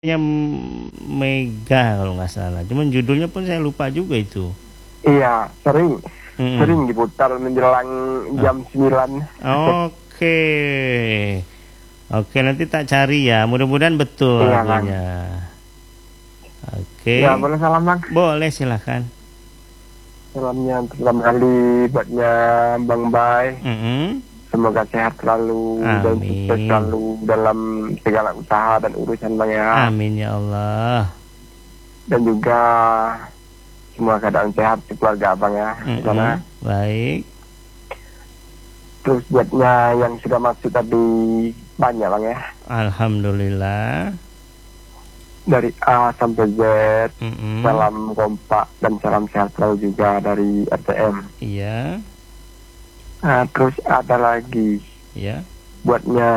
Mega kalau nggak salah. Cuman judulnya pun saya lupa juga itu. Iya, sering diputar menjelang jam 9. Oke. Oke, nanti tak cari ya. Mudah-mudahan betul Iya, Bang. lagunya. Oke. Ya, boleh salam, Bang. Boleh, silahkan. Salamnya pertama kali buatnya Bang Bay. Semoga sehat selalu dan sukses selalu dalam segala usaha dan urusan, Bang ya. Amin ya Allah. Dan juga semua keadaan sehat di keluarga Abang ya. Di sana. Baik. Terus buatnya yang sudah masuk tadi banyak, Bang ya. Alhamdulillah. Dari A sampai Z, salam kompak dan salam sehat selalu juga dari RTM. Iya. Nah, terus ada lagi. Iya. Buatnya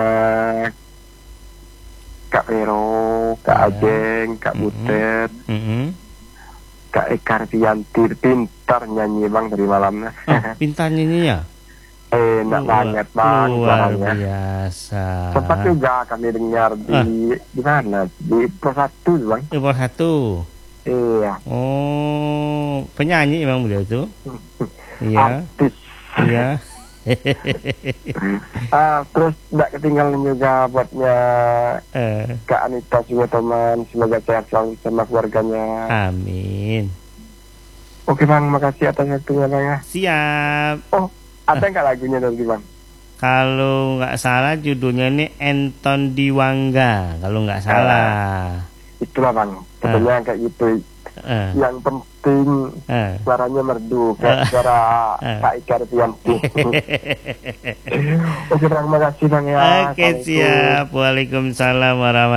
Kak Vero, Kak Ajeng, Kak Butet, Kak Eka Rianti, pintar nyanyi Bang dari malamnya. Pintar nyanyi ya? Enak banget Bang. Luar biasa. Sempat juga kami dengar di mana? Di Pro 1 Bang. Di Pro 1. Iya. Oh, penyanyi emang beliau itu? Iya. Artis. Iya. Terus tidak ketinggalan juga buatnya Kak Anita juga teman, semoga sehat selalu sama keluarganya. Amin. Oke Bang, makasih atas waktunya Bang ya. Siap. Oh, ada nggak lagunya dari Bang? Kalau nggak salah judulnya ini Enton Diwangga, kalau nggak salah. Itulah Bang, sebenarnya kayak gitu. Yang penting suaranya merdu kayak suara Kak Ika Rianti. Oke Bang, makasih Bang ya. Oke, siap. Waalaikumsalam warahmatullahi wabarakatuh.